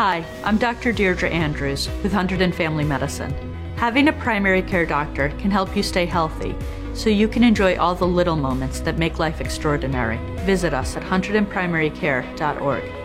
Hi, I'm Dr. Deirdre Andrews with Hunterdon Family Medicine. Having a primary care doctor can help you stay healthy, so you can enjoy all the little moments that make life extraordinary. Visit us at hunterdonprimarycare.org.